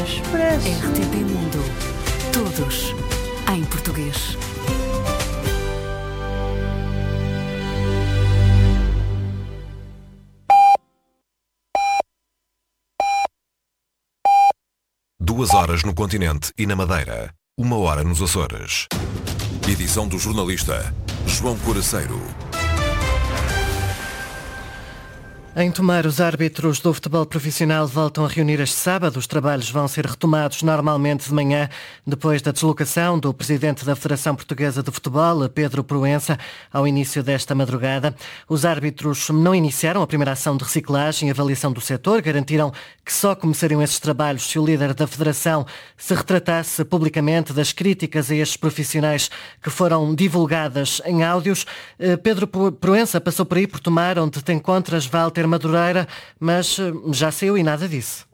Expresso. RTP Mundo. Todos em português. Duas horas no continente e na Madeira. 1 hora nos Açores. Edição do jornalista João Coraceiro. Em Tomar, os árbitros do futebol profissional voltam a reunir este sábado. Os trabalhos vão ser retomados normalmente de manhã, depois da deslocação do presidente da Federação Portuguesa de Futebol, Pedro Proença, ao início desta madrugada. Os árbitros não iniciaram a primeira ação de reciclagem e avaliação do setor. Garantiram que só começariam esses trabalhos se o líder da Federação se retratasse publicamente das críticas a estes profissionais que foram divulgadas em áudios. Pedro Proença passou por aí, por Tomar, onde te encontras, Walter Madureira, mas já saiu e nada disso.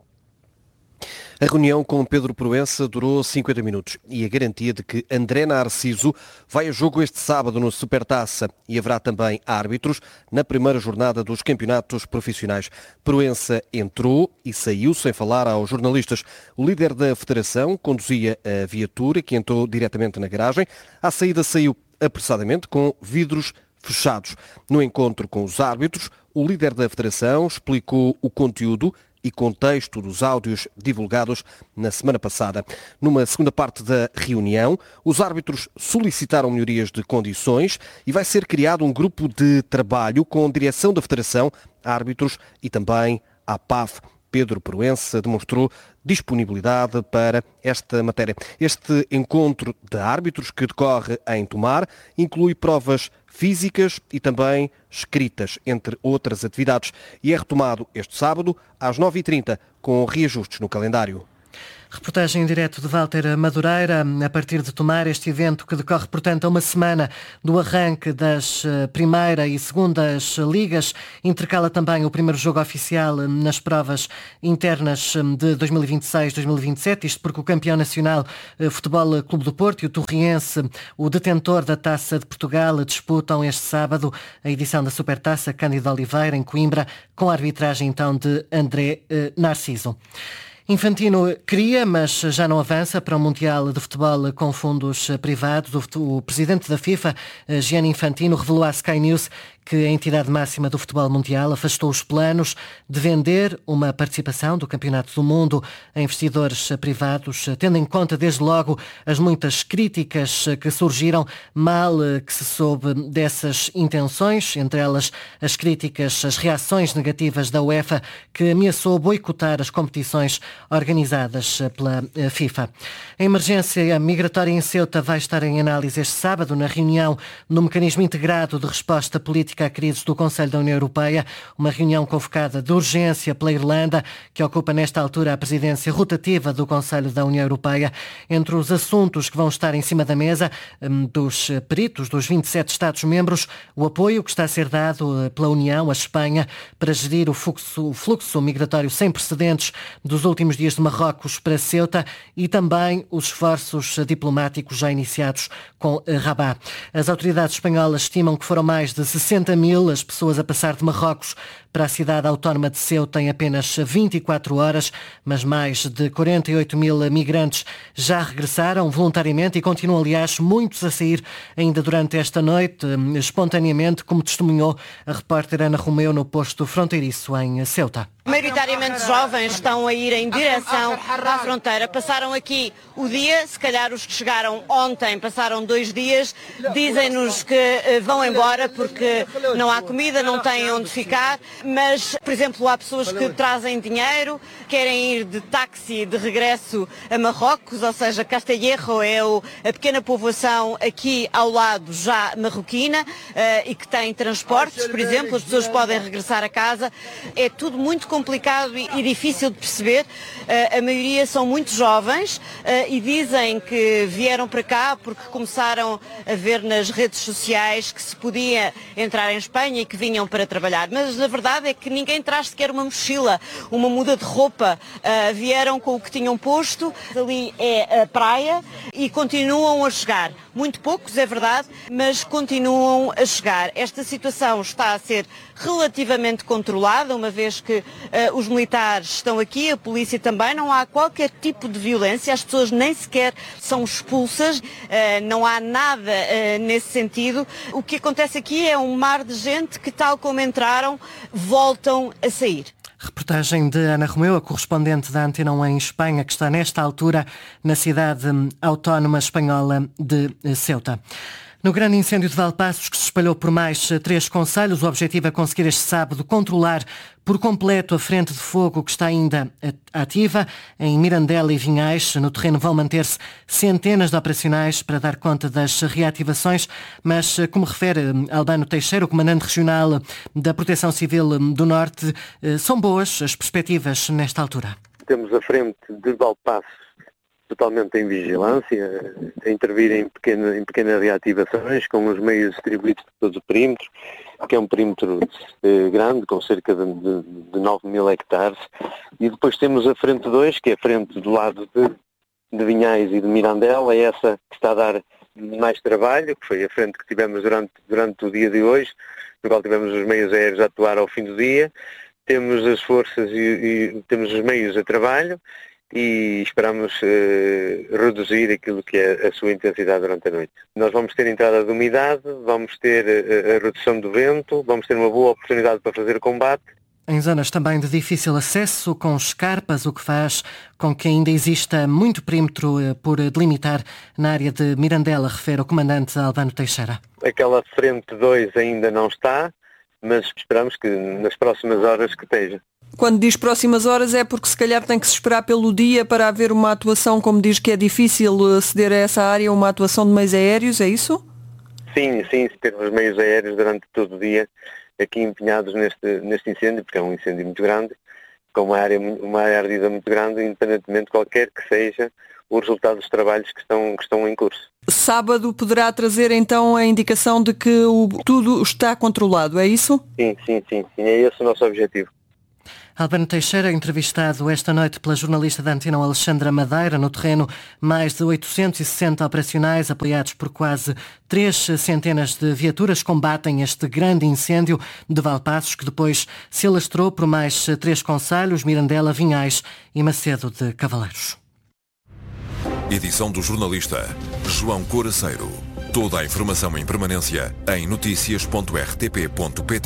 A reunião com Pedro Proença durou 50 minutos e a garantia de que André Narciso vai a jogo este sábado no Supertaça e haverá também árbitros na primeira jornada dos campeonatos profissionais. Proença entrou e saiu sem falar aos jornalistas. O líder da Federação conduzia a viatura que entrou diretamente na garagem. À saída saiu apressadamente com vidros fechados. No encontro com os árbitros, o líder da Federação explicou o conteúdo e contexto dos áudios divulgados na semana passada. Numa segunda parte da reunião, os árbitros solicitaram melhorias de condições e vai ser criado um grupo de trabalho com direção da Federação, árbitros e também a PAF. Pedro Proença demonstrou disponibilidade para esta matéria. Este encontro de árbitros que decorre em Tomar inclui provas físicas e também escritas, entre outras atividades, e é retomado este sábado às 9h30 com reajustes no calendário. Reportagem em direto de Walter Madureira, a partir de Tomar, este evento que decorre, portanto, a uma semana do arranque das primeira e segundas ligas, intercala também o primeiro jogo oficial nas provas internas de 2026-2027, isto porque o campeão nacional Futebol Clube do Porto e o Torriense, o detentor da Taça de Portugal, disputam este sábado a edição da Supertaça Cândido Oliveira, em Coimbra, com a arbitragem então de André Narciso. Infantino queria, mas já não avança para o Mundial de Futebol com fundos privados. O presidente da FIFA, Gianni Infantino, revelou à Sky News que a entidade máxima do futebol mundial afastou os planos de vender uma participação do Campeonato do Mundo a investidores privados, tendo em conta desde logo as muitas críticas que surgiram, mal que se soube dessas intenções, entre elas as críticas, as reações negativas da UEFA, que ameaçou boicotar as competições organizadas pela FIFA. A emergência migratória em Ceuta vai estar em análise este sábado na reunião no Mecanismo Integrado de Resposta Política a Crises do Conselho da União Europeia, uma reunião convocada de urgência pela Irlanda, que ocupa nesta altura a presidência rotativa do Conselho da União Europeia. Entre os assuntos que vão estar em cima da mesa dos peritos dos 27 Estados-membros, o apoio que está a ser dado pela União à Espanha para gerir o fluxo migratório sem precedentes dos últimos dias de Marrocos para Ceuta e também os esforços diplomáticos já iniciados com Rabat. As autoridades espanholas estimam que foram mais de 60 mil as pessoas a passar de Marrocos para a cidade autónoma de Ceuta em apenas 24 horas, mas mais de 48 mil migrantes já regressaram voluntariamente e continuam, aliás, muitos a sair ainda durante esta noite, espontaneamente, como testemunhou a repórter Ana Romeu no posto fronteiriço em Ceuta. Maioritariamente jovens estão a ir em direção à fronteira. Passaram aqui o dia, se calhar os que chegaram ontem passaram 2 dias, dizem-nos que vão embora porque não há comida, não têm onde ficar, mas, por exemplo, há pessoas que trazem dinheiro, querem ir de táxi de regresso a Marrocos, ou seja, Castellerro é a pequena povoação aqui ao lado já marroquina e que tem transportes, por exemplo, as pessoas podem regressar a casa. É tudo muito complicado e difícil de perceber. A maioria são muito jovens e dizem que vieram para cá porque começaram a ver nas redes sociais que se podia entrar em Espanha e que vinham para trabalhar. Mas a verdade é que ninguém traz sequer uma mochila, uma muda de roupa. Vieram com o que tinham posto. Ali é a praia e continuam a chegar. muito poucos, é verdade, mas continuam a chegar. Esta situação está a ser relativamente controlada, uma vez que os militares estão aqui, a polícia também, não há qualquer tipo de violência, as pessoas nem sequer são expulsas, não há nada nesse sentido. O que acontece aqui é um mar de gente que, tal como entraram, voltam a sair. Reportagem de Ana Romeu, a correspondente da Antena 1 em Espanha, que está nesta altura na cidade autónoma espanhola de Ceuta. No grande incêndio de Valpaços, que se espalhou por mais 3 concelhos, o objetivo é conseguir este sábado controlar por completo a frente de fogo que está ainda ativa. Em Mirandela e Vinhais, no terreno, vão manter-se centenas de operacionais para dar conta das reativações, mas, como refere Albano Teixeira, o comandante regional da Proteção Civil do Norte, são boas as perspectivas nesta altura. Temos a frente de Valpaços totalmente em vigilância, a intervir em pequenas reativações, com os meios distribuídos por todo o perímetro, que é um perímetro grande, com cerca de 9.000 hectares. E depois temos a frente 2, que é a frente do lado de Vinhais e de Mirandela, é essa que está a dar mais trabalho, que foi a frente que tivemos durante o dia de hoje, no qual tivemos os meios aéreos a atuar ao fim do dia. Temos as forças e temos os meios a trabalho, e esperamos reduzir aquilo que é a sua intensidade durante a noite. Nós vamos ter entrada de umidade, vamos ter a redução do vento, vamos ter uma boa oportunidade para fazer combate. Em zonas também de difícil acesso, com escarpas, o que faz com que ainda exista muito perímetro por delimitar na área de Mirandela, refere o comandante Albano Teixeira. Aquela frente 2 ainda não está, mas esperamos que nas próximas horas que esteja. Quando diz próximas horas é porque se calhar tem que se esperar pelo dia para haver uma atuação, como diz que é difícil aceder a essa área, uma atuação de meios aéreos, é isso? Sim, termos meios aéreos durante todo o dia aqui empenhados neste incêndio, porque é um incêndio muito grande, com uma área ardida muito grande, independentemente de qualquer que seja o resultado dos trabalhos que estão em curso. Sábado poderá trazer então a indicação de que tudo está controlado, é isso? Sim, é esse o nosso objetivo. Albano Teixeira, entrevistado esta noite pela jornalista da Antena Alexandra Madeira. No terreno, mais de 860 operacionais, apoiados por quase 3 centenas de viaturas, combatem este grande incêndio de Valpaços, que depois se alastrou por mais 3 concelhos, Mirandela, Vinhais e Macedo de Cavaleiros. Edição do jornalista João Coraceiro. Toda a informação em permanência em noticias.rtp.pt.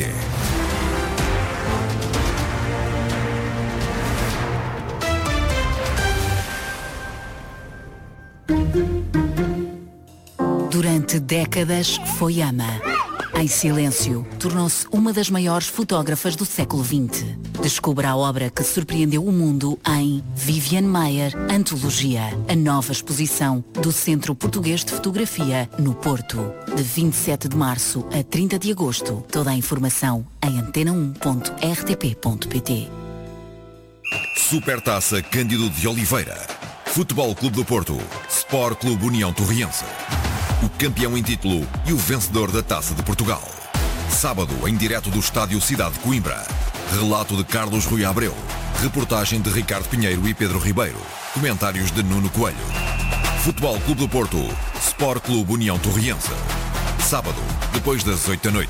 Durante décadas foi ama. Em silêncio, tornou-se uma das maiores fotógrafas do século XX. Descubra a obra que surpreendeu o mundo em Viviane Maier, Antologia, a nova exposição do Centro Português de Fotografia, no Porto. De 27 de março a 30 de agosto. Toda a informação em antena1.rtp.pt. Supertaça Cândido de Oliveira. Futebol Clube do Porto. Sport Clube União Torriense. O campeão em título e o vencedor da Taça de Portugal. Sábado, em direto do Estádio Cidade de Coimbra. Relato de Carlos Rui Abreu. Reportagem de Ricardo Pinheiro e Pedro Ribeiro. Comentários de Nuno Coelho. Futebol Clube do Porto. Sport Clube União Torriense. Sábado, depois das 8 da noite.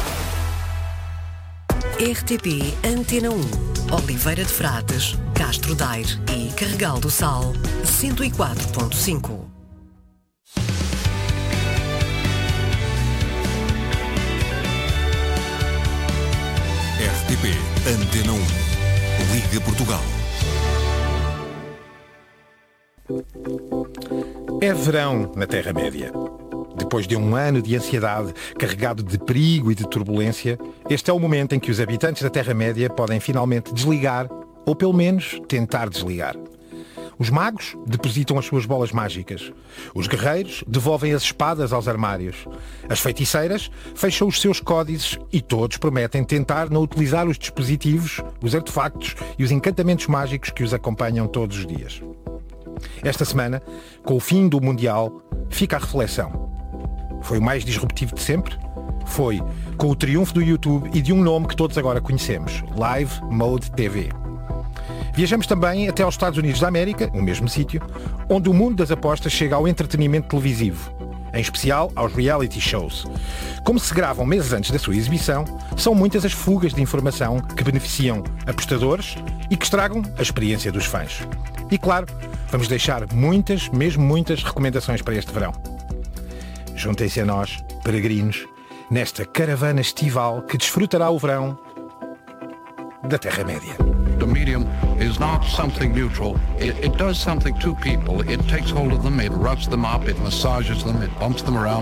RTP Antena 1, Oliveira de Frades, Castro Daire e Carregal do Sal, 104.5. RTP Antena 1, Liga Portugal. É verão na Terra-média. Depois de um ano de ansiedade, carregado de perigo e de turbulência, este é o momento em que os habitantes da Terra-média podem finalmente desligar, ou pelo menos tentar desligar. Os magos depositam as suas bolas mágicas. Os guerreiros devolvem as espadas aos armários. As feiticeiras fecham os seus códices e todos prometem tentar não utilizar os dispositivos, os artefactos e os encantamentos mágicos que os acompanham todos os dias. Esta semana, com o fim do Mundial, fica a reflexão. Foi o mais disruptivo de sempre? Foi com o triunfo do YouTube e de um nome que todos agora conhecemos, Live Mode TV. Viajamos também até aos Estados Unidos da América, o mesmo sítio, onde o mundo das apostas chega ao entretenimento televisivo. em especial aos reality shows. Como se gravam meses antes da sua exibição, são muitas as fugas de informação que beneficiam apostadores e que estragam a experiência dos fãs. E claro, vamos deixar muitas, mesmo muitas, recomendações para este verão. Juntem-se a nós, peregrinos, nesta caravana estival que desfrutará o verão da Terra-média. The medium is not something neutral. It does something to people. It takes hold of them, it rubs them up, it massages them, it bumps them around.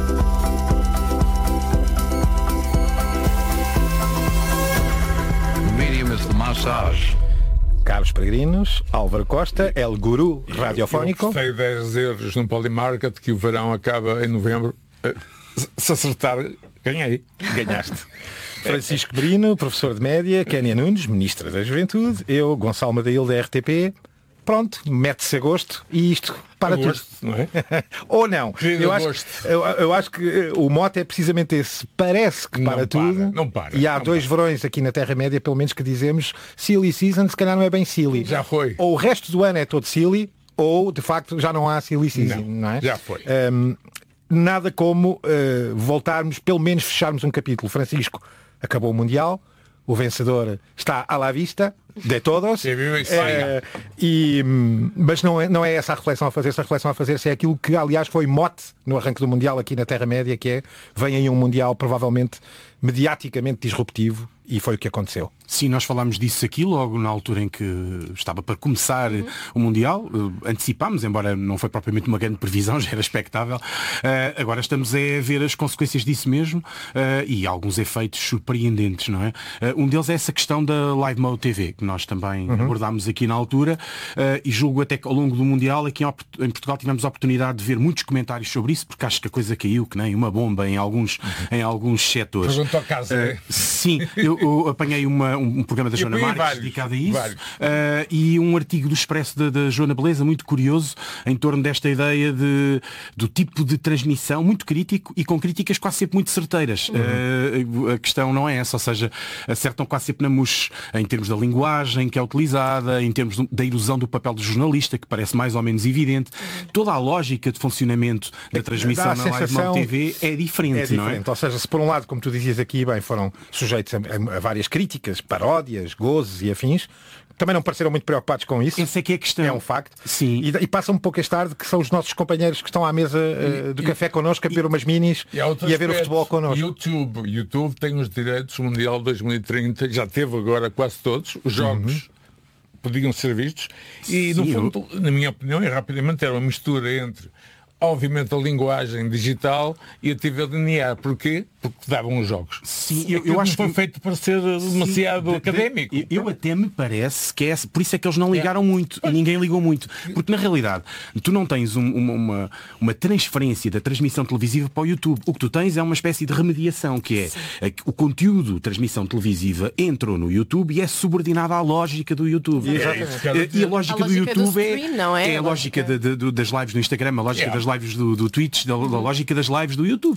The medium is the massage. Caros peregrinos, Álvaro Costa, El Guru radiofónico. Eu gostei 10 euros no Polymarket que o verão acaba em novembro. Se acertar, ganhei. Ganhaste. Francisco Brino, professor de média, Kénia Nunes, ministra da Juventude, eu, Gonçalo Madail, da RTP. Pronto, mete-se a gosto e isto para agosto, tudo. Não é? Ou não. Eu acho que o mote é precisamente esse. Parece que para tudo. Não para. E há dois verões aqui na Terra-média, pelo menos, que dizemos silly season, se calhar não é bem silly. Já foi. Ou o resto do ano é todo silly, ou de facto já não há silly season, não é? Já foi. Nada como voltarmos, pelo menos fecharmos um capítulo. Francisco, acabou o Mundial, o vencedor está à la vista de todos, mas não é essa a reflexão a fazer. Essa reflexão a fazer-se é aquilo que, aliás, foi mote no arranque do Mundial aqui na Terra-média, que é, vem aí um Mundial provavelmente mediaticamente disruptivo, e foi o que aconteceu. Sim, nós falámos disso aqui logo na altura em que estava para começar o Mundial. Antecipámos, embora não foi propriamente uma grande previsão, já era expectável. Agora estamos a ver as consequências disso mesmo e alguns efeitos surpreendentes, não é? Um deles é essa questão da Live Mode TV, que nós também abordámos aqui na altura, e julgo até que ao longo do Mundial aqui em Portugal tivemos a oportunidade de ver muitos comentários sobre isso, porque acho que a coisa caiu que nem uma bomba em alguns setores. Pergunta ao caso, sim, eu apanhei um programa da Joana Marques dedicado a isso, e um artigo do Expresso da Joana Beleza, muito curioso, em torno desta ideia do tipo de transmissão, muito crítico e com críticas quase sempre muito certeiras. A questão não é essa, ou seja, acertam quase sempre na mousse em termos da linguagem que é utilizada, em termos da erosão do papel do jornalista, que parece mais ou menos evidente. Toda a lógica de funcionamento da transmissão na Live Mode TV é diferente, não é? Ou seja, se por um lado, como tu dizias aqui, bem, foram sujeitos a várias críticas, paródias, gozos e afins, também não pareceram muito preocupados com isso. Essa é que é a questão. É um facto. Sim. E passa um pouco mais tarde, que são os nossos companheiros que estão à mesa do café connosco a beber umas minis e a ver o futebol connosco. YouTube tem os direitos Mundial 2030, já teve agora quase todos, os jogos podiam ser vistos, e no fundo, na minha opinião, e rapidamente era uma mistura entre, obviamente, a linguagem digital e a TV linear. Porquê? Porque davam os jogos. Sim, eu acho que foi feito para ser demasiado académico. Eu até me parece que é por isso é que eles não ligaram muito e ninguém ligou muito. Porque na realidade tu não tens uma transferência da transmissão televisiva para o YouTube. O que tu tens é uma espécie de remediação, que é o conteúdo de transmissão televisiva entrou no YouTube e é subordinado à lógica do YouTube. E a lógica do YouTube é a lógica das lives no Instagram, a lógica das lives do Twitch, da lógica das lives do YouTube.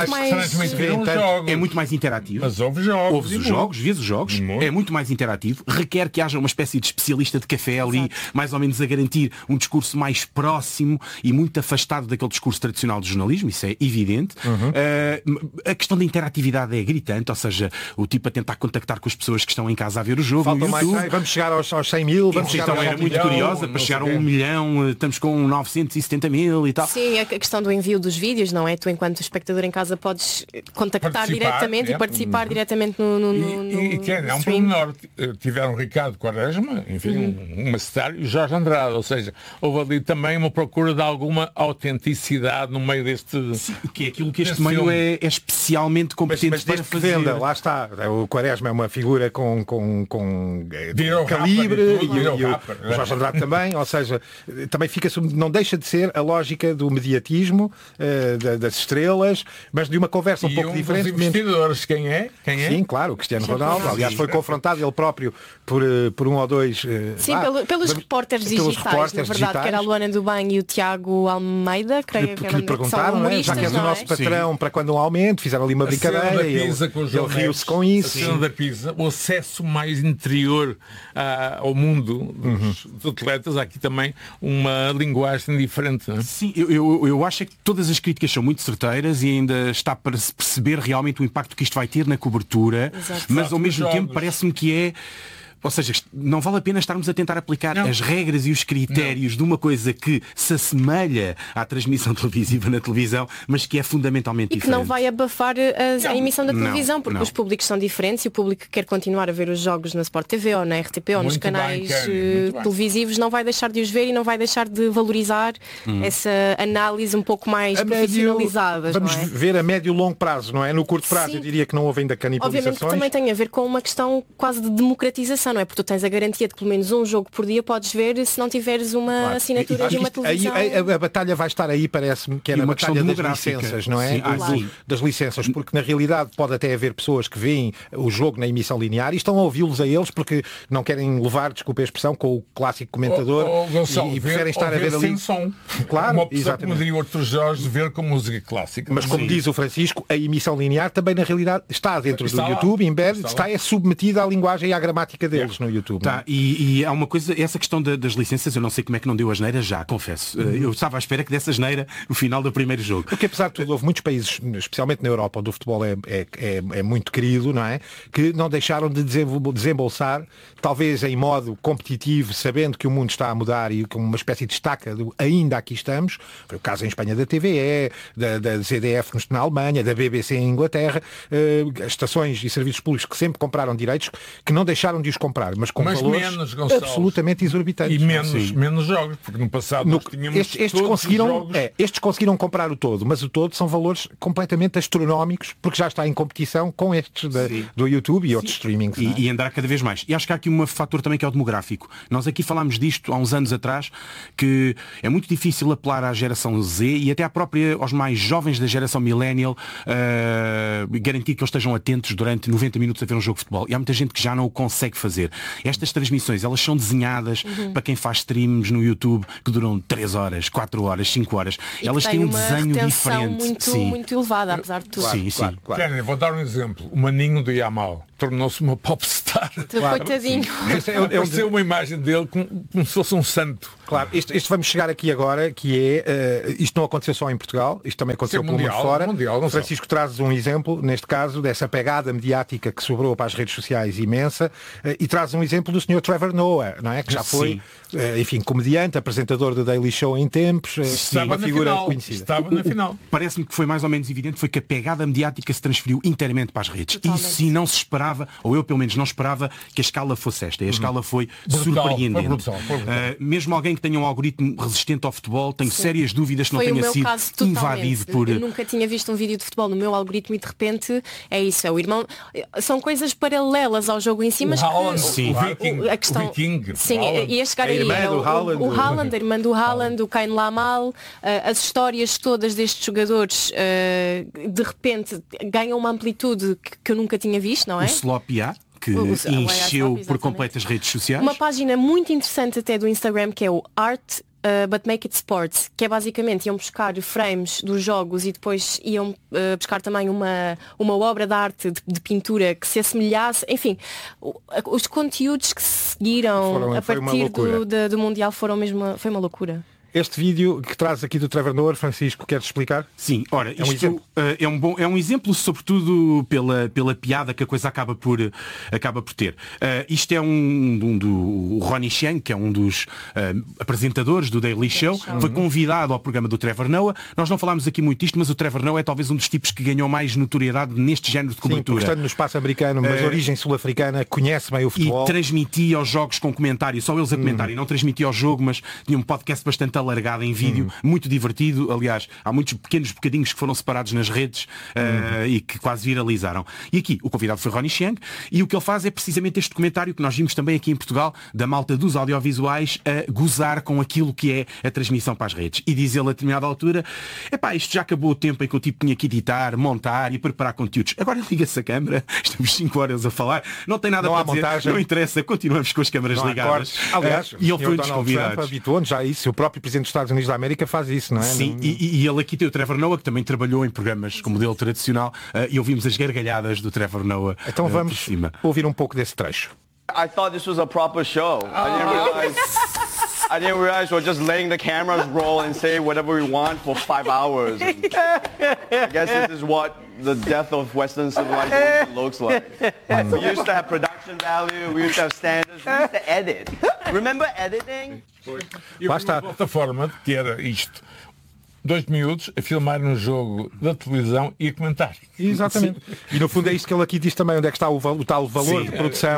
É muito mais interativo. Mas ouves jogos. Vês os jogos. É muito mais interativo. Requer que haja uma espécie de especialista de café ali, mais ou menos a garantir um discurso mais próximo e muito afastado daquele discurso tradicional do jornalismo. Isso é evidente. A questão da interatividade é gritante, ou seja, o tipo a tentar contactar com as pessoas que estão em casa a ver o jogo. Faltam no YouTube. Vamos chegar aos 100 mil. Então era muito curiosa, para chegar a 1 milhão, estamos com 970 mil e tal. Sim, a questão do envio dos vídeos, não é? Tu, enquanto espectador em casa, podes contactar diretamente e participar diretamente no há um pormenor. Tiveram Ricardo Quaresma, enfim, um macetário, e Jorge Andrade, ou seja, houve ali também uma procura de alguma autenticidade no meio deste... Sim, que é aquilo que este meio é especialmente competente mas para fazer. Venda, lá está, o Quaresma é uma figura com calibre e o Jorge Andrade também, ou seja, também não deixa de ser a lógica do mediatismo, das estrelas, mas de uma conversa um pouco diferente. Dos investidores, quem é? Sim, claro, o Cristiano Ronaldo. Aliás, foi confrontado ele próprio por um ou dois... pelos repórteres digitais, na verdade, que era a Luana do Bem e o Tiago Almeida, creio que lhe perguntaram, não é? Já que és o nosso patrão, para quando um aumento, fizeram ali uma brincadeira, ele riu-se com isso. A cena da Pisa, o acesso mais interior ao mundo dos atletas, há aqui também uma linguagem diferente. Não é? Sim, eu acho que todas as críticas são muito certeiras e ainda está para se perceber realmente o impacto que isto vai ter na cobertura. Exato. Mas ao mesmo tempo parece-me que é... Ou seja, não vale a pena estarmos a tentar aplicar as regras e os critérios de uma coisa que se assemelha à transmissão televisiva na televisão, mas que é fundamentalmente diferente. E que não vai abafar a emissão da televisão, porque os públicos são diferentes e o público que quer continuar a ver os jogos na Sport TV ou na RTP ou nos canais televisivos não vai deixar de os ver e não vai deixar de valorizar essa análise um pouco mais profissionalizada. Vamos ver a médio e longo prazo, não é? No curto prazo eu diria que não houve ainda canibalizações. Obviamente que também tem a ver com uma questão quase de democratização. Não é? Porque tu tens a garantia de que pelo menos um jogo por dia podes ver se não tiveres uma assinatura de uma televisão. A batalha vai estar aí, parece-me, que é na batalha das licenças, não é? Das licenças, porque na realidade pode até haver pessoas que veem o jogo na emissão linear e estão a ouvi-los a eles porque não querem levar, desculpa a expressão, com o clássico comentador e preferem estar a ver ali. Som. Claro, uma opção, como diria outros Jorge, ver com música clássica. Mas como diz o Francisco, a emissão linear também na realidade está dentro do YouTube, embedded, é submetida à linguagem e à gramática deles no YouTube. E há uma coisa, essa questão das licenças, eu não sei como é que não deu a asneira já, confesso. Eu estava à espera que desse asneira no final do primeiro jogo. Porque apesar de tudo, houve muitos países, especialmente na Europa, onde o futebol é muito querido, não é? Que não deixaram de desembolsar, talvez em modo competitivo, sabendo que o mundo está a mudar e com uma espécie de estaca do ainda aqui estamos. Foi o caso em Espanha da TVE, da ZDF na Alemanha, da BBC em Inglaterra, as estações e serviços públicos que sempre compraram direitos, que não deixaram de os comprar, mas com valores menos, absolutamente exorbitantes. E menos jogos, porque no passado nós tínhamos estes conseguiram comprar o todo, mas o todo são valores completamente astronómicos, porque já está em competição com estes do YouTube e outros streamings. E andar cada vez mais. E acho que há aqui um fator também que é o demográfico. Nós aqui falámos disto há uns anos atrás, que é muito difícil apelar à geração Z e até aos mais jovens da geração millennial garantir que eles estejam atentos durante 90 minutos a ver um jogo de futebol. E há muita gente que já não o consegue fazer. Estas transmissões, elas são desenhadas para quem faz streams no YouTube que duram 3 horas, 4 horas, 5 horas. E elas têm um desenho diferente. Muito elevada, apesar de tudo. Claro. Vou dar um exemplo. O Maninho do Yamal tornou-se uma popstar. Coitadinho. Apareceu uma imagem dele como se fosse um santo. Claro, isto vamos chegar aqui agora, que é, isto não aconteceu só em Portugal, isto também aconteceu pelo mundo fora. Francisco, trazes um exemplo, neste caso, dessa pegada mediática que sobrou para as redes sociais imensa, e traz um exemplo do Sr. Trevor Noah, não é? Que já foi, enfim, comediante, apresentador do Daily Show em tempos, uma figura conhecida. Estava na final. Parece-me que foi mais ou menos evidente, foi que a pegada mediática se transferiu inteiramente para as redes. Totalmente. E se não se esperava, ou eu pelo menos não esperava, que a escala fosse esta. E a escala foi surpreendente. Mesmo alguém que tenha um algoritmo resistente ao futebol, tenho sérias dúvidas que não tenha sido invadido por... Eu nunca tinha visto um vídeo de futebol no meu algoritmo e de repente é isso, é o irmão. São coisas paralelas ao jogo em si, mas a questão... Sim, ia chegar aí. O Haaland, a irmã do Haaland, o Kane Lamal, as histórias todas destes jogadores de repente ganham uma amplitude que eu nunca tinha visto, não é? O Slopia, que encheu por completo as redes sociais. Uma página muito interessante até do Instagram, que é o Art But Make It Sports, que é basicamente iam buscar frames dos jogos e depois iam buscar também uma obra de arte de pintura que se assemelhasse, enfim, os conteúdos que se seguiram a partir do Mundial foi uma loucura. Este vídeo que traz aqui do Trevor Noah, Francisco, queres explicar? Sim, ora, isto é um exemplo sobretudo pela piada que a coisa acaba por ter. Isto é do Ronnie Chang, que é um dos apresentadores do Daily Show, foi convidado ao programa do Trevor Noah. Nós não falámos aqui muito disto, mas o Trevor Noah é talvez um dos tipos que ganhou mais notoriedade neste género de cobertura. Sim, estando no espaço americano, mas de origem sul-africana, conhece bem o futebol. E transmitia os jogos com comentário, só eles a comentar, e não transmitia o jogo, mas tinha um podcast bastante alargado em vídeo, muito divertido. Aliás, há muitos pequenos bocadinhos que foram separados nas redes e que quase viralizaram. E aqui o convidado foi Ronnie Chieng, e o que ele faz é precisamente este documentário que nós vimos também aqui em Portugal, da malta dos audiovisuais a gozar com aquilo que é a transmissão para as redes. E diz ele a determinada altura: isto já acabou o tempo em que eu tinha que editar, montar e preparar conteúdos. Agora liga-se a câmara, estamos 5 horas a falar, não tem nada para dizer, montagem. Não interessa, continuamos com as câmaras ligadas. Aliás, e ele foi um dos convidados. Habituou-nos já a isso. O próprio Presidente dos Estados Unidos da América faz isso, não é? Sim, e ele aqui tem o Trevor Noah, que também trabalhou em programas com modelo tradicional, e ouvimos as gargalhadas do Trevor Noah. Então vamos ouvir um pouco desse trecho. I thought this was a proper show. I didn't realize we're just letting the cameras roll and say whatever we want for 5 hours. I guess this is what the death of Western civilization looks like. We used to have production value, we used to have standards, we used to edit. Remember editing? Lá está. De outra forma, que era isto. 2 minutos a filmar um jogo da televisão e a comentar. Exatamente. E no fundo é isto que ele aqui diz também, onde é que está o tal valor de produção.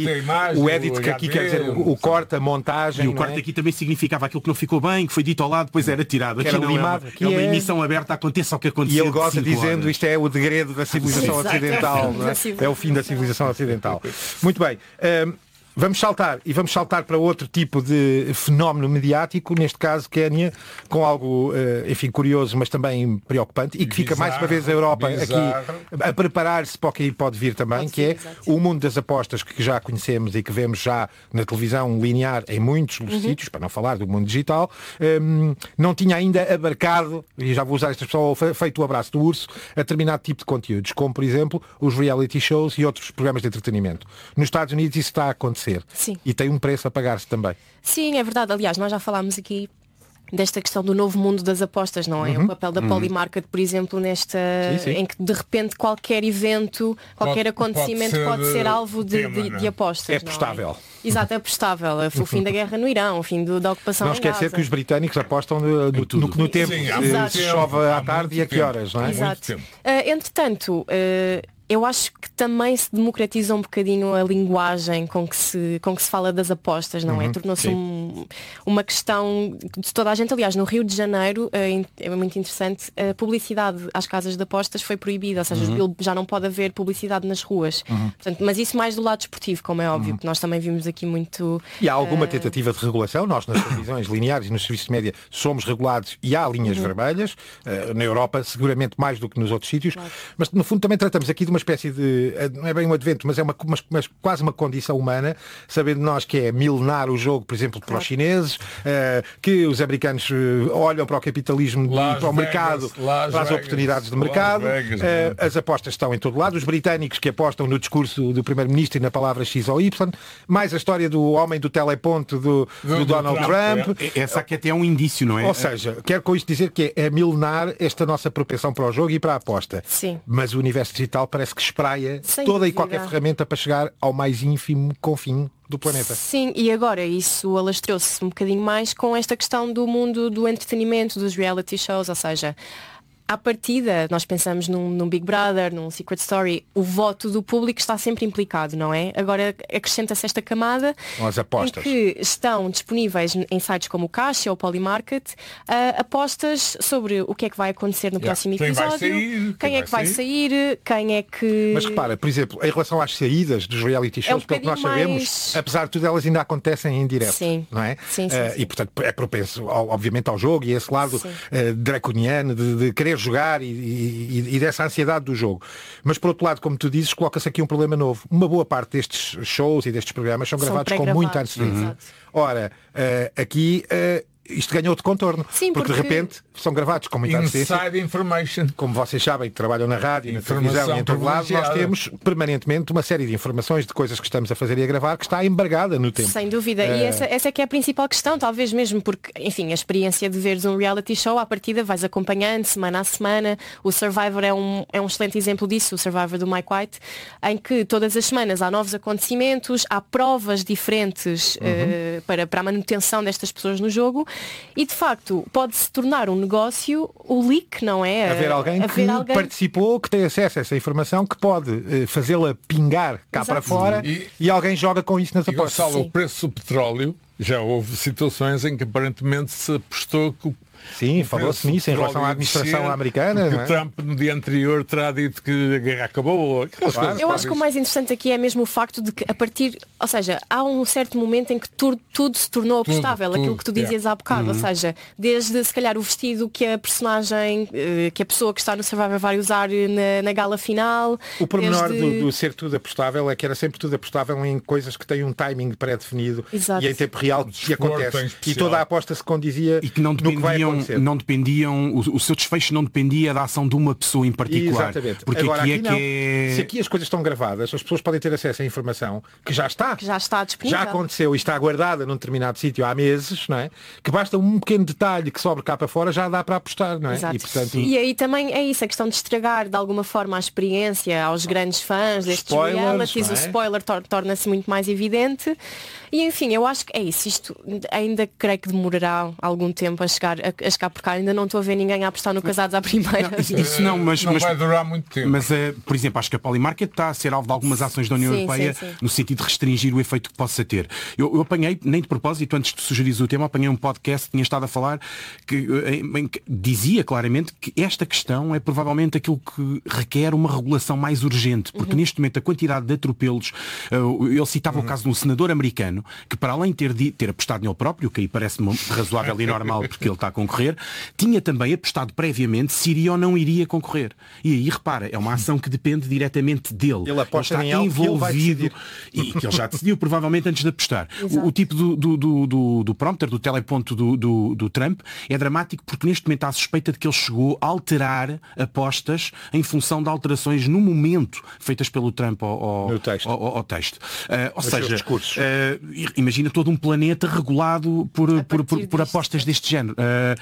O edit, que aqui quer dizer o corte, a montagem. E o corte aqui também significava aquilo que não ficou bem, que foi dito ao lado, depois era tirado. Aqui não limado. É uma emissão aberta, aconteça o que acontecer. E ele gosta dizendo isto é o degredo da civilização ocidental. É o fim da civilização ocidental. Muito bem. Vamos saltar para outro tipo de fenómeno mediático, neste caso Quénia, com algo, curioso, mas também preocupante, e que fica mais uma vez a Europa aqui a preparar-se para o que pode vir também, que é o mundo das apostas que já conhecemos e que vemos já na televisão linear em muitos sítios, para não falar do mundo digital, não tinha ainda abarcado, e já vou usar esta expressão, feito o abraço do urso, a determinado tipo de conteúdos, como por exemplo os reality shows e outros programas de entretenimento. Nos Estados Unidos isso está a acontecer. Sim. E tem um preço a pagar-se também. Sim, é verdade. Aliás, nós já falámos aqui desta questão do novo mundo das apostas, não é? O papel da Polymarket, por exemplo, em que de repente qualquer evento, qualquer acontecimento pode ser alvo de apostas. É apostável. Exato, é apostável. O fim da guerra no Irão, o fim da ocupação. Não esquecer que os britânicos apostam no tempo. Se chove à tarde e a que horas, não é? Exato. Entretanto, eu acho que também se democratiza um bocadinho a linguagem com que se fala das apostas, não é? Tornou-se uma questão de toda a gente. Aliás, no Rio de Janeiro, é muito interessante, a publicidade às casas de apostas foi proibida, ou seja, já não pode haver publicidade nas ruas. Portanto, mas isso mais do lado desportivo, como é óbvio, que nós também vimos aqui muito... E há alguma tentativa de regulação. Nós nas televisões lineares e nos serviços de média somos regulados e há linhas vermelhas. Na Europa, seguramente mais do que nos outros sítios. Claro. Mas, no fundo, também tratamos aqui de uma espécie de, não é bem um advento, mas é quase uma condição humana, sabendo nós que é milenar o jogo, por exemplo, para os chineses, que os americanos olham para o capitalismo, para o mercado, para as oportunidades de mercado, as apostas estão em todo lado, os britânicos que apostam no discurso do Primeiro-Ministro e na palavra X ou Y, mais a história do homem do teleponto do Donald Trump. Essa aqui até é um indício, não é? Ou seja, quero com isto dizer que é milenar esta nossa propensão para o jogo e para a aposta. Sim. Mas o universo digital parece que espraia toda e qualquer ferramenta para chegar ao mais ínfimo confim do planeta. Sim, e agora isso alastrou-se um bocadinho mais com esta questão do mundo do entretenimento, dos reality shows, ou seja, à partida, nós pensamos num Big Brother, num Secret Story, o voto do público está sempre implicado, não é? Agora acrescenta-se esta camada as apostas. Em que estão disponíveis em sites como o Caixa ou o Polymarket apostas sobre o que é que vai acontecer no próximo episódio, quem é que vai sair, quem é que... Mas repara, por exemplo, em relação às saídas dos reality shows, pelo que nós sabemos, apesar de tudo, elas ainda acontecem em direto, não é? Sim. E portanto é propenso, obviamente, ao jogo e esse lado draconiano de querer jogar e dessa ansiedade do jogo. Mas por outro lado, como tu dizes, coloca-se aqui um problema novo. Uma boa parte destes shows e destes programas são gravados com muita antecedência. Ora, aqui isto ganhou de contorno. Sim, porque de repente são gravados com muita antecedência. Inside information. Como vocês sabem, que trabalham na rádio, na televisão e em todo lado, nós temos permanentemente uma série de informações de coisas que estamos a fazer e a gravar que está embargada no tempo. Sem dúvida. E essa é que é a principal questão, talvez mesmo, porque, enfim, a experiência de veres um reality show, à partida vais acompanhando semana a semana. O Survivor é um excelente exemplo disso, o Survivor do Mike White, em que todas as semanas há novos acontecimentos, há provas diferentes para a manutenção destas pessoas no jogo. E de facto pode-se tornar um negócio o leak, não é? Haver alguém que participou, que tem acesso a essa informação, que pode fazê-la pingar cá para fora e alguém joga com isso nas apostas. O preço do petróleo Já houve situações em que aparentemente se apostou que Sim, falou-se nisso em relação à administração americana. Que Trump no dia anterior terá dito que a guerra acabou. Claro, eu acho que o mais interessante aqui é mesmo o facto de que ou seja, há um certo momento em que tudo se tornou apostável, aquilo que tu dizias há bocado, ou seja, desde se calhar o vestido que a personagem, que a pessoa que está no Survivor vai usar na gala final. O pormenor do ser tudo apostável é que era sempre tudo apostável em coisas que têm um timing pré-definido e em tempo real que acontece. E toda a aposta se condizia e que não dependiam, o seu desfecho não dependia da ação de uma pessoa em particular. Exatamente. Porque agora, aqui se aqui as coisas estão gravadas, as pessoas podem ter acesso à informação que já está disponível. Já aconteceu e está guardada num determinado sítio há meses, não é? Que basta um pequeno detalhe que sobre cá para fora já dá para apostar, não é? Exato. E aí também é isso, a questão de estragar de alguma forma a experiência aos grandes fãs destes realities, o spoiler torna-se muito mais evidente. E enfim, eu acho que é isso. Isto ainda creio que demorará algum tempo a chegar por cá. Ainda não estou a ver ninguém a apostar no Casados à Primeira. Isso não, mas vai durar muito tempo. Mas, por exemplo, acho que a Polymarket está a ser alvo de algumas ações da União Europeia no sentido de restringir o efeito que possa ter. Eu apanhei, nem de propósito, antes de sugerir o tema, apanhei um podcast que tinha estado a falar que dizia claramente que esta questão é provavelmente aquilo que requer uma regulação mais urgente, porque neste momento a quantidade de atropelos, ele citava o caso de um senador americano que, para além de ter apostado nele próprio, que aí parece-me razoável e normal porque ele está a concorrer, tinha também apostado previamente se iria ou não iria concorrer. E aí, repara, é uma ação que depende diretamente dele. Ele aposta está envolvido e que ele já decidiu provavelmente antes de apostar. O tipo do prompter, do teleponto do Trump é dramático porque neste momento há a suspeita de que ele chegou a alterar apostas em função de alterações no momento feitas pelo Trump ao texto. Ou seja, imagina todo um planeta regulado por apostas deste género.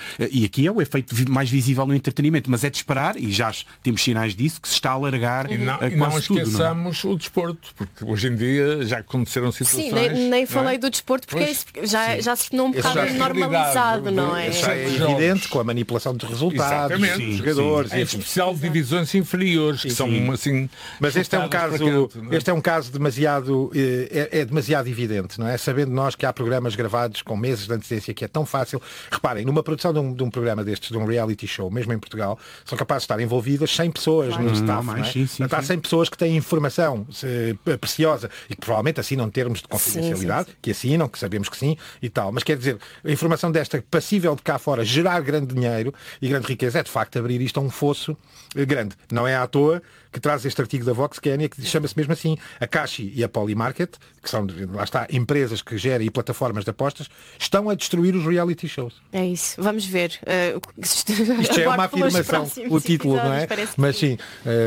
E aqui é o efeito mais visível no entretenimento, mas é de esperar, e já temos sinais disso, que se está a alargar e não esqueçamos o desporto, porque hoje em dia já aconteceram situações... Sim, nem falei do desporto, porque já se tornou um bocado normalizado, não é? É evidente, com a manipulação dos resultados, dos jogadores... Em especial divisões inferiores, que são assim... Mas este é um caso demasiado... É demasiado evidente, não é? Sabendo nós que há programas gravados com meses de antecedência, que é tão fácil. Reparem, numa produção de um programa destes, de um reality show, mesmo em Portugal, são capazes de estar envolvidas 100 pessoas no staff. Há 100 pessoas que têm informação preciosa e que provavelmente assinam termos de confidencialidade, que assinam, que sabemos que sim e tal. Mas quer dizer, a informação desta passível de cá fora gerar grande dinheiro e grande riqueza é de facto abrir isto a um fosso grande. Não é à toa que traz este artigo da Vox Kenya, que chama-se mesmo assim, a Cashi e a Polymarket, que são, lá está, empresas que gerem e plataformas de apostas, estão a destruir os reality shows. É isso, vamos ver. Isto já é uma afirmação, o título, não é? Mas sim,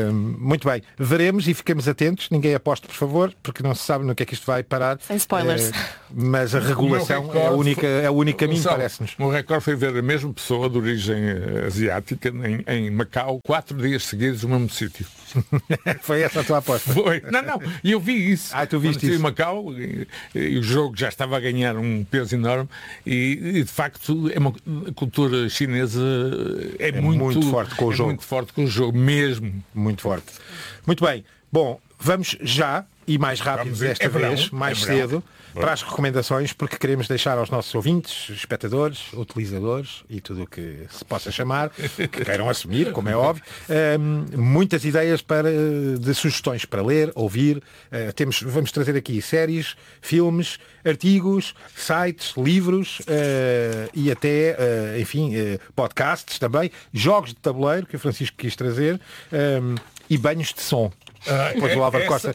muito bem. Veremos e ficamos atentos, ninguém aposte, por favor, porque não se sabe no que é que isto vai parar. Sem spoilers. Mas a regulação é o único caminho, parece-nos. O recorde foi ver a mesma pessoa de origem asiática em Macau, 4 dias seguidos no mesmo sítio. Foi essa a tua aposta? Foi. Não, e eu vi isso. Tu viste isso? Em Macau e o jogo já estava a ganhar um peso enorme e de facto a cultura chinesa é muito forte com o jogo. Muito forte com o jogo, mesmo. Muito forte. Muito bem. Bom, vamos já e mais rápido desta vez, mais cedo, para as recomendações, porque queremos deixar aos nossos ouvintes, espectadores, utilizadores e tudo o que se possa chamar, que queiram assumir, como é óbvio, muitas ideias de sugestões para ler, ouvir. Vamos trazer aqui séries, filmes, artigos, sites, livros e até, enfim, podcasts também, jogos de tabuleiro, que o Francisco quis trazer, e banhos de som. Depois o Álvaro Costa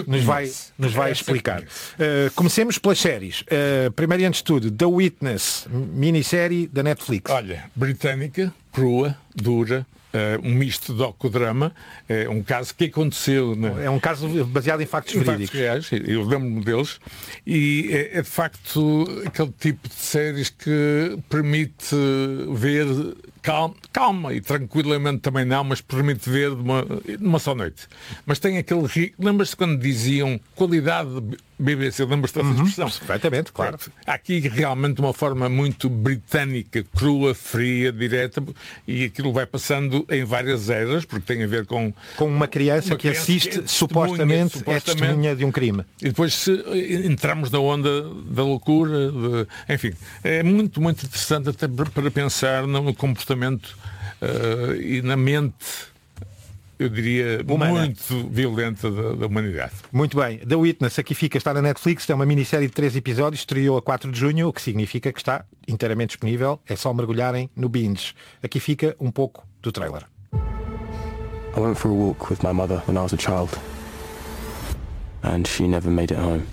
nos vai explicar. Comecemos pelas séries. Primeiro e antes de tudo, The Witness, minissérie da Netflix. Olha, britânica, crua, dura, um misto de docudrama, um caso que aconteceu... É um caso baseado em factos verídicos. Reais, eu lembro-me deles, e é de facto aquele tipo de séries que permite ver calma e tranquilamente também não, mas permite ver numa só noite. Mas tem aquele... Lembras-te quando diziam qualidade BBC, lembra-se dessa expressão? Perfeitamente, claro. Há aqui realmente uma forma muito britânica, crua, fria, direta, e aquilo vai passando em várias eras, porque tem a ver com uma criança que assiste, supostamente é testemunha de um crime. E depois se entramos na onda da loucura, enfim, é muito, muito interessante até para pensar no comportamento e na mente, eu diria, muito violenta da humanidade. Muito bem. The Witness, aqui fica, está na Netflix, é uma minissérie de 3 episódios, estreou a 4 de junho, o que significa que está inteiramente disponível, é só mergulharem no binge. Aqui fica um pouco do trailer. I went for a walk with my mother when I was a child, and she never made it home.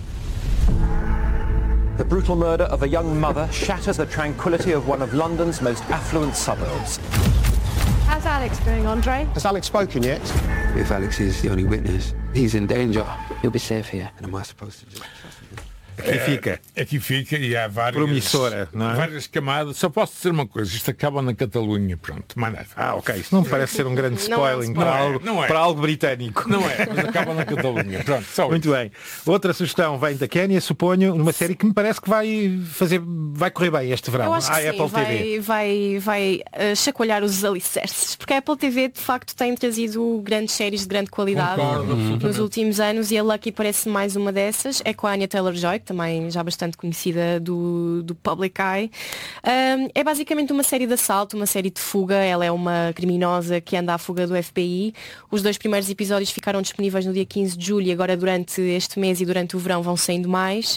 The brutal murder of a young mother shatters the tranquility of one of London's most affluent suburbs. How's Alex doing, Andre? Has Alex spoken yet? If Alex is the only witness, he's in danger. He'll be safe here. And am I supposed to just trust him? Aqui fica e há várias, promissora, não é? Várias camadas. Só posso dizer uma coisa, isto acaba na Catalunha, pronto, mais nada. Ok, isso não me parece ser um grande spoiling para algo britânico. Não é, mas acaba na Catalunha, pronto, só muito bem. Outra sugestão vem da Kénia, suponho, numa série que me parece que vai correr bem este verão. Eu acho que sim, Apple TV. Vai chacoalhar os alicerces, porque a Apple TV de facto tem trazido grandes séries de grande qualidade nos últimos anos, e a Lucky parece mais uma dessas. É com a Anya Taylor-Joy, também já bastante conhecida do Public Eye. É basicamente uma série de assalto, uma série de fuga. Ela é uma criminosa que anda à fuga do FBI. Os 2 primeiros episódios ficaram disponíveis no dia 15 de julho e agora durante este mês e durante o verão vão saindo mais.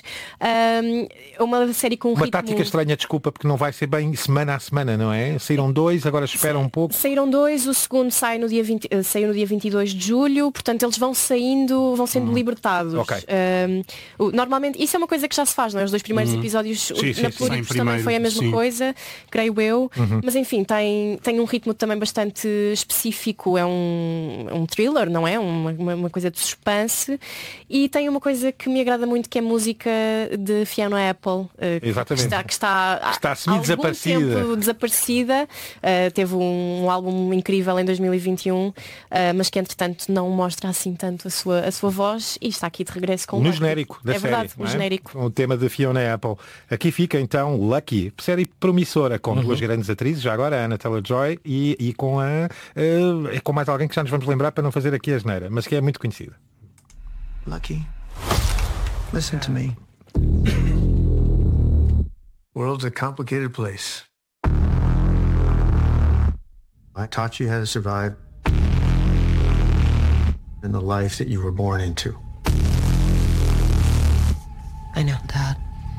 Uma série com uma tática estranha, desculpa, porque não vai ser bem semana a semana, não é? Saíram 2, agora esperam um pouco. Saíram 2, o segundo saiu no dia 22 de julho, portanto eles vão sendo libertados. Okay. Normalmente, isso é uma coisa que já se faz, não é? Os 2 primeiros episódios na Pluribus também foi a mesma coisa, creio eu. Mas enfim, tem um ritmo também bastante específico, é um thriller, não é? Uma coisa de suspense, e tem uma coisa que me agrada muito, que é a música de Fiona Apple, que está semi-desaparecida. Teve um álbum incrível em 2021, mas que entretanto não mostra assim tanto a sua voz, e está aqui de regresso com no genérico da série. Verdade, no genérico. O tema de Fiona Apple. Aqui fica então Lucky, série promissora com 2 grandes atrizes, já agora a Anya Taylor-Joy e com com mais alguém que já nos vamos lembrar para não fazer aqui a asneira, mas que é muito conhecida. Lucky, listen to me. World's a complicated place. I taught you how to survive in the life that you were born into. I know, Dad.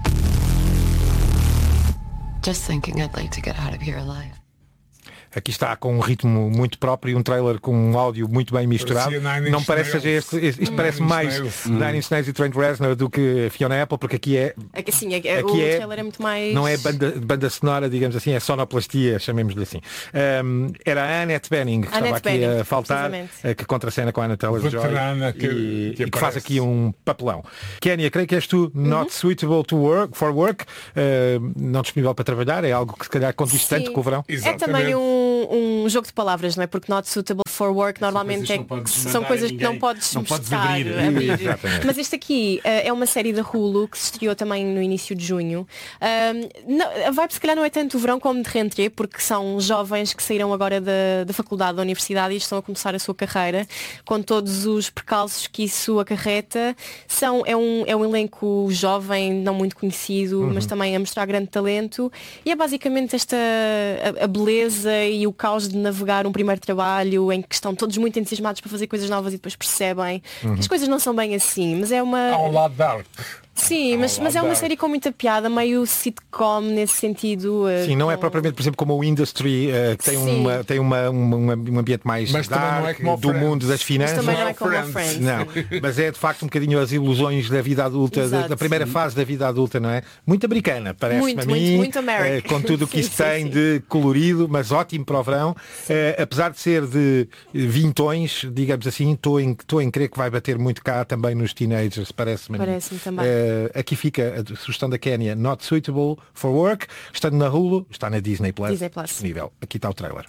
Just thinking I'd like to get out of here alive. Aqui está com um ritmo muito próprio, um trailer com um áudio muito bem misturado. Não parece que seja isto parece mais Nine Inch Nails e Trent Reznor do que Fiona Apple, porque aqui é... o trailer é muito mais... Não é banda sonora, digamos assim, é sonoplastia, chamemos-lhe assim. Era a Annette Bening que estava aqui a faltar, que contracena com a Anya Taylor-Joy e que faz aqui um papelão. Kénia, creio que és tu not suitable for work, não disponível para trabalhar, é algo que se calhar condiz tanto com o verão. Exatamente. É também um jogo de palavras, não é? Porque not suitable for work normalmente são coisas que não podes mostrar, abrir. Mas este aqui é uma série da Hulu que se estreou também no início de junho. A vibe se calhar não é tanto o verão como de rentrée, porque são jovens que saíram agora da faculdade, da universidade, e estão a começar a sua carreira com todos os percalços que isso acarreta. É um elenco jovem, não muito conhecido, mas também a mostrar grande talento, e é basicamente a beleza e o caos de navegar um primeiro trabalho em que estão todos muito entusiasmados para fazer coisas novas e depois percebem que as coisas não são bem assim, mas é uma... Há um lado dark. Sim, mas é uma série com muita piada, meio sitcom nesse sentido. Sim, não é propriamente, por exemplo, como o Industry, que tem um ambiente mais dark, do mundo das finanças. Mas também não é como a Friends. Não, mas é de facto um bocadinho as ilusões da vida adulta, da primeira fase da vida adulta, não é? Muito americana, parece-me a mim, muito com tudo o que isso tem de colorido, mas ótimo para o verão. Apesar de ser de vintões, digamos assim, estou em crer que vai bater muito cá também nos teenagers, parece-me. Parece-me também. Aqui fica a sugestão da Kénia, not suitable for work, estando na Hulu, está na Disney Plus. Disponível. Aqui está o trailer.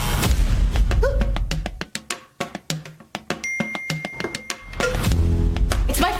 It's my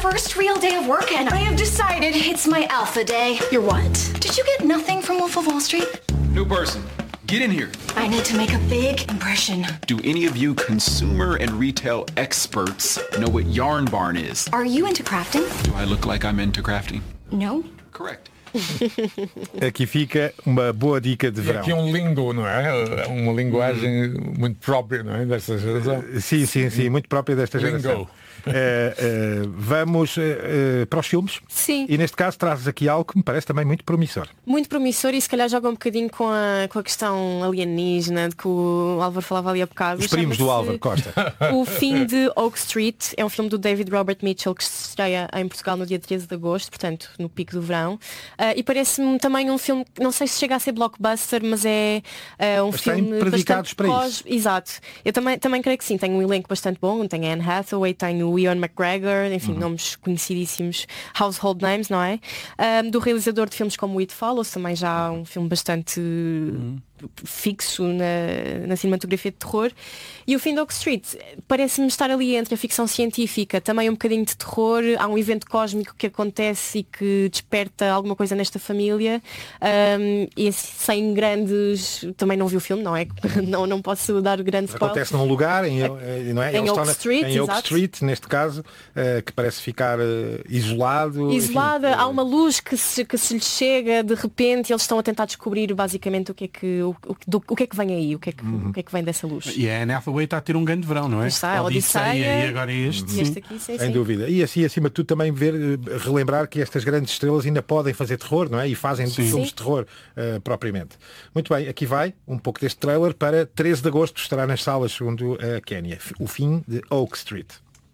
first real day of work and I have decided it's my alpha day. You're what? Did you get nothing from Wolf of Wall Street? New person. Get in here. I need to make a big impression. Do any of you consumer and retail experts know what Yarn Barn is? Are you into crafting? Do I look like I'm into crafting? No. Correct. Aqui fica uma boa dica de verão. Aqui é um lingo, não é? Uma linguagem muito própria, não é? Desta geração. Sim, muito própria desta geração. Vamos para os filmes. Sim. E neste caso trazes aqui algo que me parece também muito promissor. Muito promissor e se calhar joga um bocadinho com a questão alienígena de que o Álvaro falava ali há bocado. Os primos do Álvaro Costa. O Fim de Oak Street é um filme do David Robert Mitchell que se estreia em Portugal no dia 13 de agosto, portanto no pico do verão. E parece-me também um filme, não sei se chega a ser blockbuster, mas é um filme bastante para isso. Exato. Eu também creio que sim. Tem um elenco bastante bom, tem a Anne Hathaway, tem o Ewan McGregor, enfim, nomes conhecidíssimos, household names, não é? Do realizador de filmes como It Follows, também já um filme bastante fixo na cinematografia de terror. E o Fim de Oak Street parece-me estar ali entre a ficção científica, também um bocadinho de terror. Há um evento cósmico que acontece e que desperta alguma coisa nesta família, e sem grandes, também não vi o filme, não é? não posso dar grande spoiler. Acontece num lugar não é? Em Oak Street, em Oak Street, neste caso, que parece ficar isolado. Isolada, enfim, há uma luz que se lhe chega de repente e eles estão a tentar descobrir basicamente o que é que vem aí, o que é que vem dessa luz. E a Anne Hathaway está a ter um grande verão, não é? Está, a Odisseia e agora este. E este aqui, sim, sem dúvida. E assim, acima de tudo, também relembrar que estas grandes estrelas ainda podem fazer terror, não é? E fazem filmes de terror propriamente. Muito bem, aqui vai um pouco deste trailer para 13 de agosto, estará nas salas, segundo a Kénia. O Fim de Oak Street.